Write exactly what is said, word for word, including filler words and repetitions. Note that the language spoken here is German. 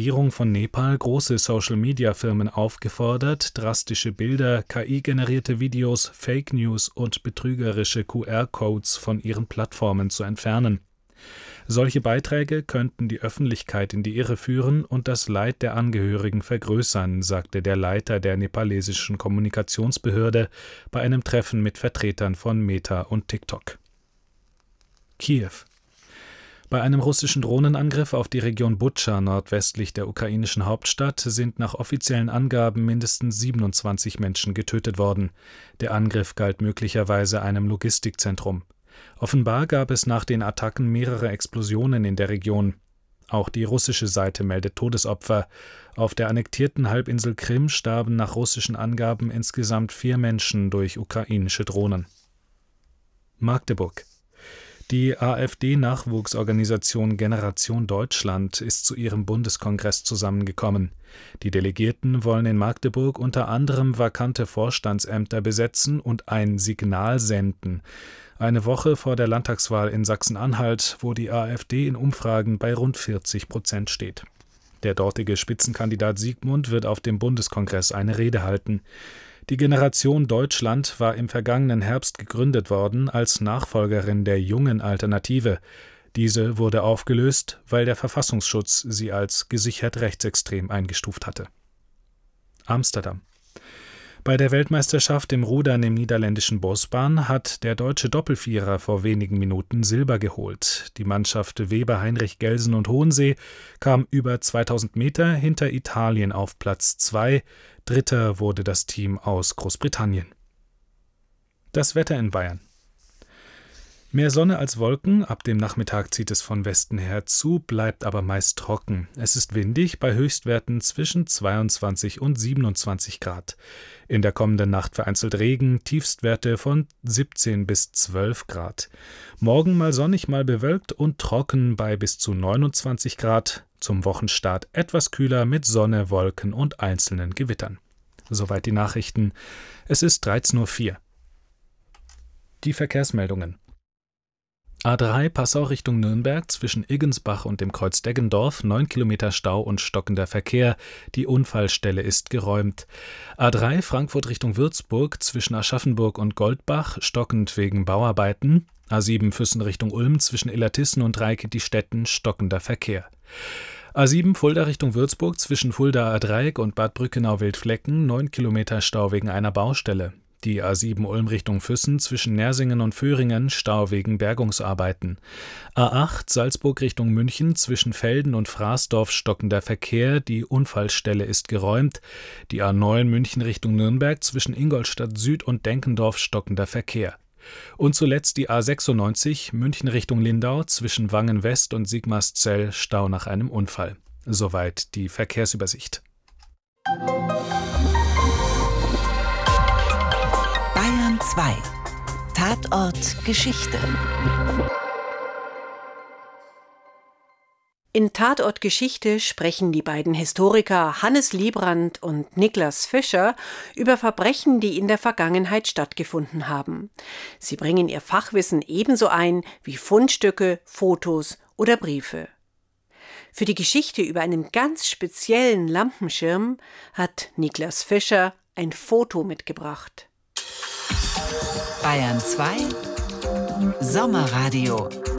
Regierung von Nepal große Social-Media-Firmen aufgefordert, drastische Bilder, K I-generierte Videos, Fake News und betrügerische Q R-Codes von ihren Plattformen zu entfernen. Solche Beiträge könnten die Öffentlichkeit in die Irre führen und das Leid der Angehörigen vergrößern, sagte der Leiter der nepalesischen Kommunikationsbehörde bei einem Treffen mit Vertretern von Meta und TikTok. Kiew. Bei einem russischen Drohnenangriff auf die Region Butscha nordwestlich der ukrainischen Hauptstadt sind nach offiziellen Angaben mindestens siebenundzwanzig Menschen getötet worden. Der Angriff galt möglicherweise einem Logistikzentrum. Offenbar gab es nach den Attacken mehrere Explosionen in der Region. Auch die russische Seite meldet Todesopfer. Auf der annektierten Halbinsel Krim starben nach russischen Angaben insgesamt vier Menschen durch ukrainische Drohnen. Magdeburg. Die AfD-Nachwuchsorganisation Generation Deutschland ist zu ihrem Bundeskongress zusammengekommen. Die Delegierten wollen in Magdeburg unter anderem vakante Vorstandsämter besetzen und ein Signal senden. Eine Woche vor der Landtagswahl in Sachsen-Anhalt, wo die AfD in Umfragen bei rund vierzig Prozent steht. Der dortige Spitzenkandidat Siegmund wird auf dem Bundeskongress eine Rede halten. Die Generation Deutschland war im vergangenen Herbst gegründet worden als Nachfolgerin der Jungen Alternative. Diese wurde aufgelöst, weil der Verfassungsschutz sie als gesichert rechtsextrem eingestuft hatte. Amsterdam. Bei der Weltmeisterschaft im Rudern im niederländischen Bosbaan hat der deutsche Doppelvierer vor wenigen Minuten Silber geholt. Die Mannschaft Weber, Heinrich, Gelsen und Hohensee kam über zweitausend Meter hinter Italien auf Platz zwei. Dritter wurde das Team aus Großbritannien. Das Wetter in Bayern. Mehr Sonne als Wolken, ab dem Nachmittag zieht es von Westen her zu, bleibt aber meist trocken. Es ist windig, bei Höchstwerten zwischen zweiundzwanzig und siebenundzwanzig Grad. In der kommenden Nacht vereinzelt Regen, Tiefstwerte von siebzehn bis zwölf Grad. Morgen mal sonnig, mal bewölkt und trocken bei bis zu neunundzwanzig Grad. Zum Wochenstart etwas kühler mit Sonne, Wolken und einzelnen Gewittern. Soweit die Nachrichten. Es ist dreizehn Uhr vier. Die Verkehrsmeldungen. A drei Passau Richtung Nürnberg zwischen Iggensbach und dem Kreuz Deggendorf, neun Kilometer Stau und stockender Verkehr. Die Unfallstelle ist geräumt. A drei Frankfurt Richtung Würzburg zwischen Aschaffenburg und Goldbach, stockend wegen Bauarbeiten. A sieben Füssen Richtung Ulm zwischen Illertissen und Reikittistetten, stockender Verkehr. A sieben Fulda Richtung Würzburg zwischen Fulda-Adreieck und Bad Brückenau-Wildflecken, neun Kilometer Stau wegen einer Baustelle. Die A sieben Ulm Richtung Füssen zwischen Nersingen und Föhringen, Stau wegen Bergungsarbeiten. A acht Salzburg Richtung München zwischen Velden und Fraßdorf, stockender Verkehr, die Unfallstelle ist geräumt. Die A neun München Richtung Nürnberg zwischen Ingolstadt Süd und Denkendorf, stockender Verkehr. Und zuletzt die A sechsundneunzig München Richtung Lindau zwischen Wangen West und Sigmarszell, Stau nach einem Unfall. Soweit die Verkehrsübersicht. Bayern zwei. Tatort Geschichte. In Tatort Geschichte sprechen die beiden Historiker Hannes Liebrandt und Niklas Fischer über Verbrechen, die in der Vergangenheit stattgefunden haben. Sie bringen ihr Fachwissen ebenso ein wie Fundstücke, Fotos oder Briefe. Für die Geschichte über einen ganz speziellen Lampenschirm hat Niklas Fischer ein Foto mitgebracht. Bayern zwei Sommerradio.